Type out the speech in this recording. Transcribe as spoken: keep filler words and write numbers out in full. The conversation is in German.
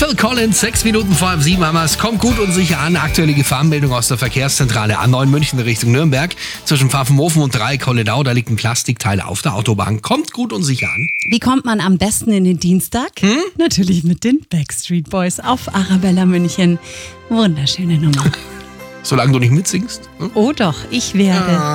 Phil Collins, sechs Minuten vor halb sieben haben wir es. Kommt gut und sicher an. Aktuelle Gefahrenmeldung aus der Verkehrszentrale A neun München Richtung Nürnberg. Zwischen Pfaffenhofen und Dreieck-Holledau, da liegt ein Plastikteil auf der Autobahn. Kommt gut und sicher an. Wie kommt man am besten in den Dienstag? Hm? Natürlich mit den Backstreet Boys auf Arabella München. Wunderschöne Nummer. Solange du nicht mitsingst. Hm? Oh doch, ich werde.